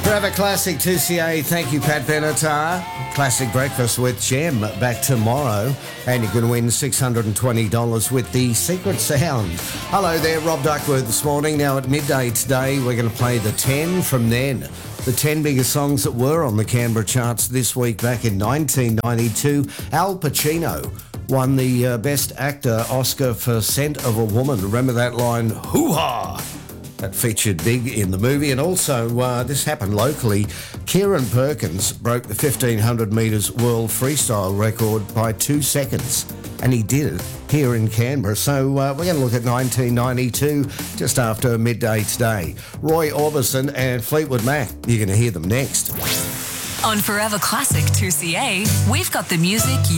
Forever Classic 2CA. Thank you, Pat Benatar. Classic Breakfast with Gem back tomorrow. And you can win $620 with the Secret Sound. Hello there, Rob Duckworth this morning. Now at midday today, we're going to play the 10 from then. The 10 biggest songs that were on the Canberra charts this week. Back in 1992, Al Pacino won the Best Actor Oscar for Scent of a Woman. Remember that line, hoo-ha! That featured big in the movie. And also, this happened locally. Kieran Perkins broke the 1,500 metres world freestyle record by 2 seconds. And he did it here in Canberra. So we're going to look at 1992 just after midday today. Roy Orbison and Fleetwood Mac. You're going to hear them next. On Forever Classic 2CA, we've got the music